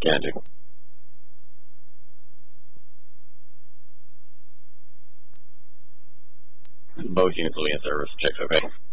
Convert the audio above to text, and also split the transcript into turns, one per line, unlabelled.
Candy. Both units will be in service. Checks okay.